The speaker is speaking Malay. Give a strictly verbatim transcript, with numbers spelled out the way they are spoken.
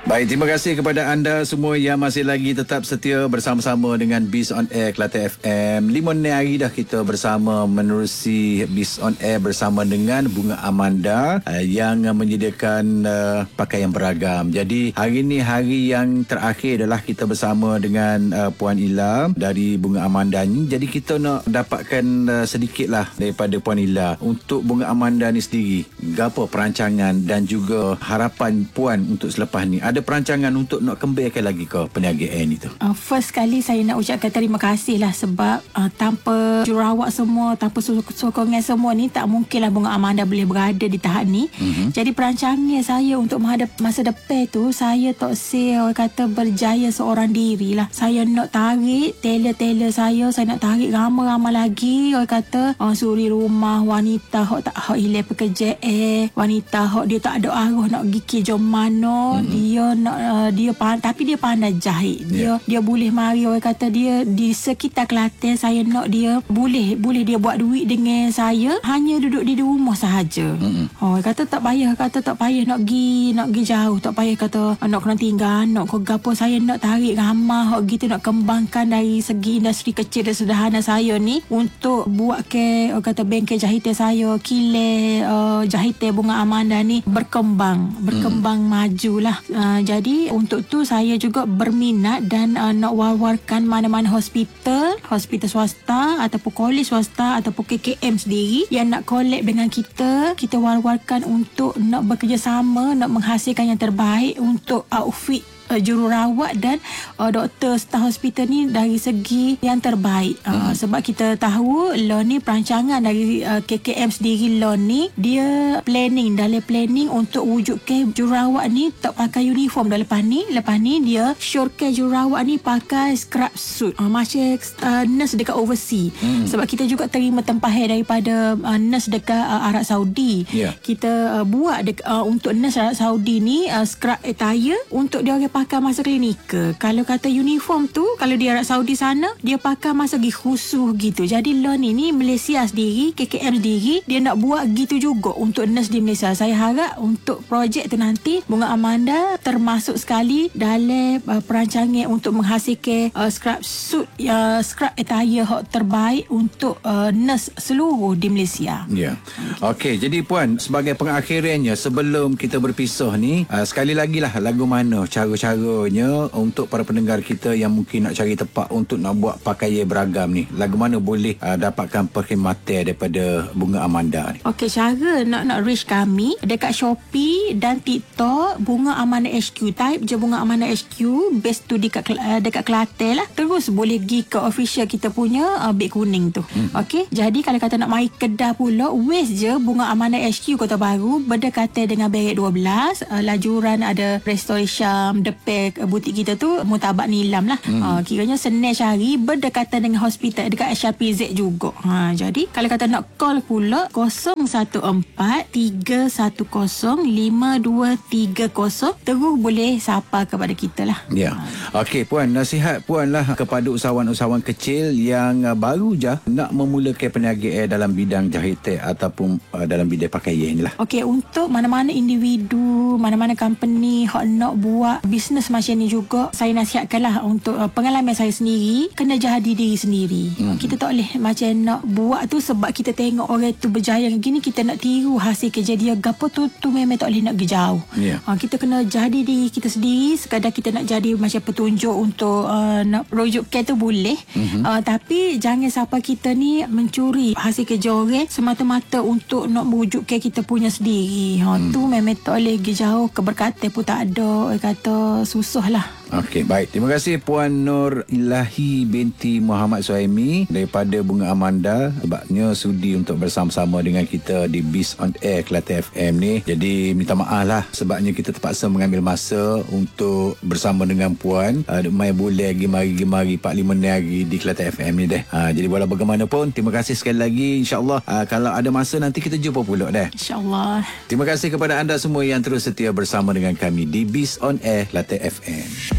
Baik, terima kasih kepada anda semua yang masih lagi tetap setia bersama-sama dengan Biz on Air Kelantan F M. Lima hari dah kita bersama menerusi Biz on Air bersama dengan Bunga Amanda uh, yang menyediakan uh, pakaian beragam. Jadi hari ini hari yang terakhir adalah kita bersama dengan uh, Puan Ila dari Bunga Amanda ni. Jadi kita nak dapatkan uh, sedikitlah daripada Puan Ila untuk Bunga Amanda ni sendiri. Gapo perancangan dan juga harapan Puan untuk selepas ni? Ada perancangan untuk nak kembalikan lagi ke perniagaan itu? Uh, first kali saya nak ucapkan terima kasih lah sebab uh, tanpa jururawat semua, tanpa sokongan semua ni, tak mungkinlah Bunga Amanda boleh berada di tahap ni. Mm-hmm. Jadi perancangan saya untuk menghadap masa depan tu, saya tak say orang kata berjaya seorang diri lah. Saya nak tarik tailor-tailor saya, saya nak tarik ramai-ramai lagi orang kata uh, suri rumah, wanita hok tak hok hilang pekerjaan, wanita hok dia tak ada arah nak pergi jom mana, mm-hmm. dia nak uh, dia pandai, tapi dia pandai jahit. Dia yeah. dia boleh mari orang kata dia di sekitar Kelantan, saya nak dia boleh boleh dia buat duit dengan saya hanya duduk di rumah sahaja. Mm-hmm. Oh, kata tak payah, kata tak payah nak pergi nak pergi jauh, tak payah kata nak kena tinggal anak ke gapo. Saya nak tarik ramah hok gitu, nak kembangkan dari segi industri kecil dan sederhana saya ni untuk buat ke orang kata bengkel jahitan saya, kile uh, jahitan Bunga Amanda ni berkembang berkembang mm. majulah. Uh, jadi untuk tu saya juga berminat dan uh, nak war-warkan mana-mana hospital, hospital swasta ataupun kolej swasta ataupun K K M sendiri yang nak collab dengan kita. Kita war-warkan untuk nak bekerjasama, nak menghasilkan yang terbaik untuk outfit Uh, jururawat dan uh, doktor staf hospital ni dari segi yang terbaik. Uh, hmm. Sebab kita tahu law ni perancangan dari uh, K K M sendiri, law ni dia planning, dalam planning untuk wujudkan jururawat ni tak pakai uniform dah lepas ni. Lepas ni dia syorkan jururawat ni pakai scrub suit. Uh, macam uh, nurse dekat overseas. Hmm. Sebab kita juga terima tempahan daripada uh, nurse dekat uh, Arab Saudi. Yeah. Kita uh, buat dek, uh, untuk nurse Arab Saudi ni uh, scrub attire untuk dia orang pakai masa klinikal. Kalau kata uniform tu, kalau di Arab Saudi sana, dia pakai masa pergi khusus gitu. Jadi law ni, ni Malaysia sendiri, K K M sendiri, dia nak buat gitu juga untuk nurse di Malaysia. Saya harap untuk projek tu nanti Bunga Amanda termasuk sekali dalam uh, perancangan untuk menghasilkan uh, scrub suit, uh, scrub attire terbaik untuk uh, nurse seluruh di Malaysia. Ya. Yeah. Okey, jadi Puan, sebagai pengakhirannya sebelum kita berpisah ni, uh, sekali lagi lah lagu mana cara-cara caranya untuk para pendengar kita yang mungkin nak cari tempat untuk nak buat pakaian beragam ni, lagu mana boleh uh, dapatkan perkhidmatan daripada Bunga Amanda ni? Okey, cara nak nak reach kami dekat Shopee dan TikTok Bunga Amanda H Q. Type je Bunga Amanda H Q, base tu dekat uh, dekat Kelantan lah. Terus boleh pergi ke official kita punya uh, beg kuning tu. Hmm. Okey, jadi kalau kata nak mari Kedah pula, west je Bunga Amanda H Q Kota Baru, berdekatan dengan Berat dua belas, uh, lajuran ada Restoration depan butik kita tu Murtabak Nilam lah. Hmm. Uh, kiranya senang cari, berdekatan dengan hospital dekat H R P Z juga. Ha, jadi kalau kata nak call pula kosong satu empat tiga satu kosong lima dua tiga kosong, terus boleh sapa kepada kita lah. Ya. Ha. Okey Puan, nasihat Puan lah kepada usahawan-usahawan kecil yang uh, baru je nak memulakan perniagaan dalam bidang jahitan ataupun uh, dalam bidang pakaian ni lah. Okey, untuk mana-mana individu, mana-mana company hak nak buat bisnes macam ni juga, saya nasihatkanlah untuk uh, pengalaman saya sendiri, kena jadi diri sendiri. Mm-hmm. Kita tak boleh macam nak buat tu sebab kita tengok orang tu berjaya gini, kita nak tiru hasil kerja dia gapo tu, tu memang tak boleh nak pergi jauh. Yeah. Uh, kita kena jadi diri kita sendiri. Sekadar kita nak jadi macam petunjuk untuk uh, nak rujukkan tu boleh. Mm-hmm. Uh, tapi jangan sampai kita ni mencuri hasil kerja orang semata-mata untuk nak mewujudkan kita punya sendiri. Ha, mm. Tu memang tak boleh pergi jauh, keberkatan pun tak ada. Orang kata susah lah. Okey, baik. Terima kasih Puan Nur Ilahi binti Muhammad Suhaimi daripada Bunga Amanda sebabnya sudi untuk bersama-sama dengan kita di Biz on Air Kelantan F M ni. Jadi minta maaf lah sebabnya kita terpaksa mengambil masa untuk bersama dengan Puan. Uh, mai boleh gimari-gimari empat lima hari di Kelantan F M ni deh. Uh, jadi walau bagaimanapun, terima kasih sekali lagi. InsyaAllah uh, kalau ada masa nanti kita jumpa pula deh. InsyaAllah. Terima kasih kepada anda semua yang terus setia bersama dengan kami di Biz on Air Kelantan F M.